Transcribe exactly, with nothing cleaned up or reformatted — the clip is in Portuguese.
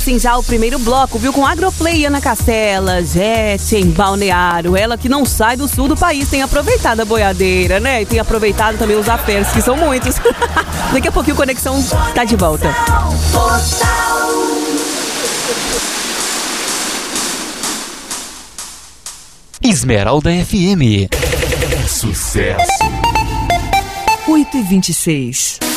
Sim, já o primeiro bloco, viu? Com Agroplay, Ana Castela, Jete em Balneário. Ela que não sai do sul do país, tem aproveitado a boiadeira, né? E tem aproveitado também os afers, que são muitos. Daqui a pouquinho o Conexão tá de volta. Esmeralda F M. É sucesso. oito e vinte e seis.